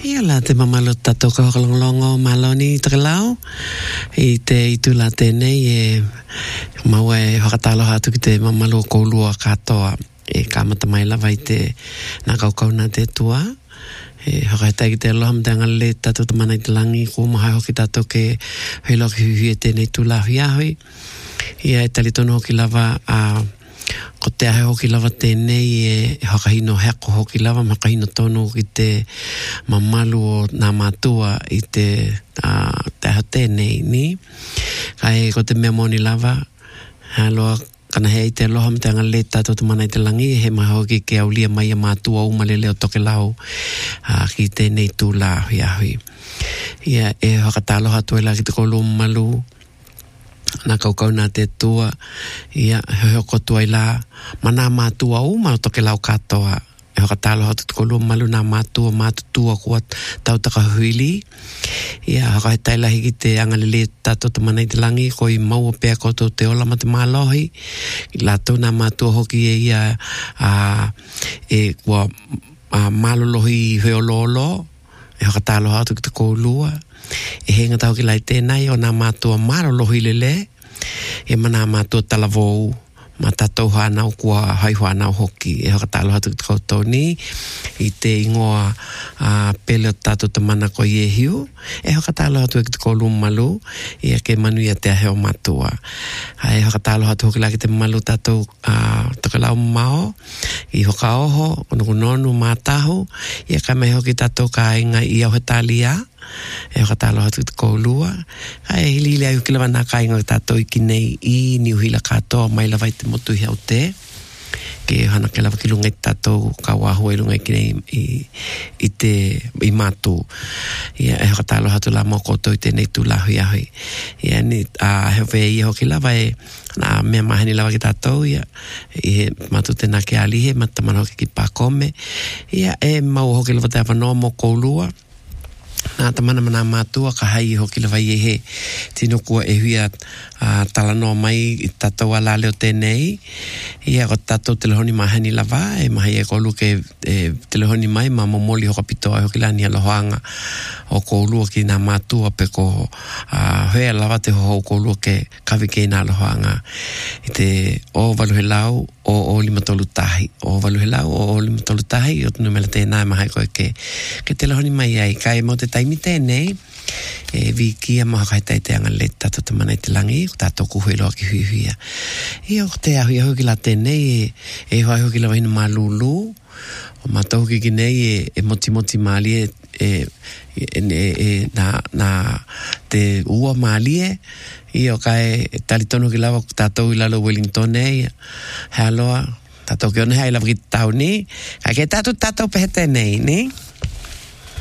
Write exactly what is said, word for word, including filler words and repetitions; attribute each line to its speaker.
Speaker 1: Ia la te mamalo tato ka hokalongo maloni takelau. I te itu la tēnei e mau e whakatalo hatu ki te mamalo koulua katoa. E kamata mai lava i te nā kaukau nā te tua. E whakaitai ki te aloha mte angale tato te mana i te langi ko mahai hoki tato ke heilo ki hui e tēnei tūla hui ahui. Ia e talitono hoki lava a ko te ahe hoki lava tēnei e hakahino heko hoki lava, makahino tonu ki te mamalu o nā mātua i te, uh, te ahe tēnei ni. Kai ko te mea moni lava, haloa kana hei te aloha me te angale tato te mana i te langi, he maha hoki ke aulia mai a mātua umalele o toke lau uh, ki tēnei tūla hui ahui. Ia e hakataloha tuela ki te kolo malu, nā kaukau nā te tua, ia he hoko tua i la, mana mātua u, mau toke lau katoa, e hoka tālo hatu te kolo malu nā mātua, mātutua kua tautaka huili, ia hoka he tailahi ki te angalele tato te mana i te langi, ko i maua pēr koto te ola ma te mālohi, i lātou nā mātua hoki e ia, a, e kua mālolohi heololo, e hoka tālo hatu ki te kolua, e henga tau ki lai tēnei o nā mātua maro lohi lele, e mana mātua talavou, ma tatou hānau kua haihu hānau hoki, e hoka tālo hatu ki te koutou ni, i te ingoa uh, pele o tātou te mana ko i e hiu, e hoka tālo hatu ki te kolu malu, i a ke manu i a te aheo matua. E hoka tālo hatu hoki la ki te malu tātou uh, tokelau mao, i hoka oho, onuku nonu mātahu, i a ka mai hoki tātou ka inga i au he tālia, e hoka tālo hatu te koulua, kai e hili ai uki lawa nā kai ngā tātou i ki nei i ni uhila katoa mai lawa i te motu hi au te, ke hana ke lawa ki lunga i tātou ka wahu e lunga i ki nei i, i te i mātū. Ia e hoka tālo hatu la mō koto i tēnei tū la hui ahui. Ia ni a hewe i hoki lawa e nā mea mahani lawa ki tātou, ia i he mātū tēnā ke alihe, matamana hoki ki pākome. Ia e mau hoki lawa te awanoa mō koulua, nā tamana mana mātua ka hai hoki lawa i e he tino kua e huia uh, talanoa mai i tātou ala leo tēnei, ia ko tātou telehoni mahani lawa e mahi e kolu ke e, telehoni mai ma momoli hoka pitoa hoki lani alohaanga o koulua ki nā mātua pe ko uh, hea lawa te ho koulua ke kawi ke nā alohaanga i te o walu he lau o o lima tolu tahi, o walu he lau o o lima tolu tahi o tunu mele tēnā e mahai koe ke ke telehoni mai ai kai mo te taimi tēnei e viki a maha kai tai te anga le tato te mana i te langi ko tātou kuhui loa ki hui huia i o te ahui ahui ki la tēnei e, e hoa ahui ki la wahina mā lulu o mātou ki ki nei e, e moti moti māli e e, e, e, e na, na te ua māli e i o kai e talitonu ki lawa tātou i lalo Wellington e he aloa tātou ki ona hei lawa ki tau ni kai ke tātou tātou pehe tēnei ni